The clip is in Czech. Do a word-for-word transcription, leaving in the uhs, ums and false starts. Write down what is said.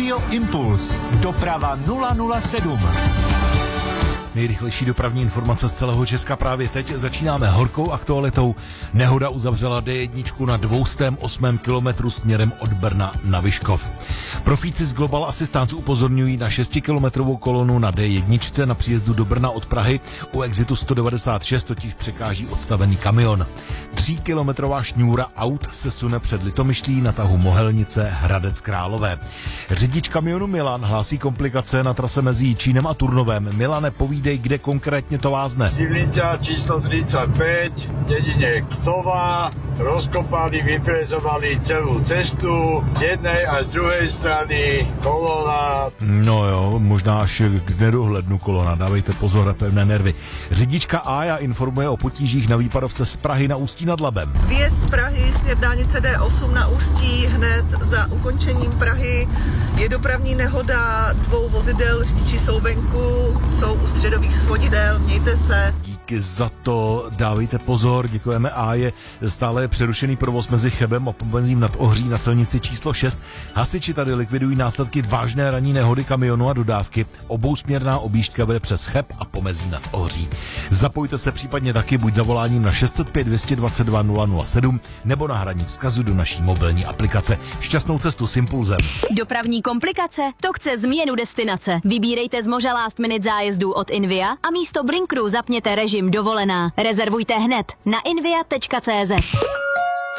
Rádio Impuls. Doprava nula nula sedm. Nejrychlejší dopravní informace z celého Česka právě teď. Začínáme horkou aktualitou. Nehoda uzavřela D jedna na dvě stě osm kilometrů směrem od Brna na Vyškov. Profíci z Global Assistance upozorňují na šestikilometrovou kolonu na D jedna na příjezdu do Brna od Prahy. U exitu sto devadesát šest totiž překáží odstavený kamion. Tříkilometrová šňůra aut se sune před Litomyšlí na tahu Mohelnice Hradec Králové. Řidič kamionu Milan hlásí komplikace na trase mezi Jičínem a Turnovem. Milane, povídej, kde konkrétně to vázne. Silnica číslo tridsaťpäť, v dedine Ktová, rozkopali, vyprezovali celú cestu, z jednej a z druhej strany kolona. No jo, možná až k nedohlednu kolona, dávejte pozor na pevné nervy. Řidička Ája informuje o potížích na výpadovce z Prahy na Ústí nad Labem. Vjezd z Prahy, směr dálnice D osm na Ústí, hned za ukončením Prahy je dopravní nehoda dvou vozidel, řidiči jsou venku, jsou u středových svodidel, mějte se. Díky za to, dávejte pozor, děkujeme Áje. Stále je přerušený provoz mezi Chebem a Pomezím nad Ohří na silnici číslo šest. Hasiči tady likvidují následky vážné ranní nehody kamionu a dodávky. Obousměrná objížďka vede přes Cheb a Pomezí nad Ohří. Zapojte se případně taky buď zavoláním na šest set pět dvě dva dva nula nula sedm nebo nahraním vzkazu do naší mobilní aplikace. Šťastnou cestu s Impulzem. Dopravní komplikace? To chce změnu destinace. Vybírejte z moře last minute zájezdů od Invia a místo Blinkru zapněte režim dovolená. Rezervujte hned na invia tečka cé zet.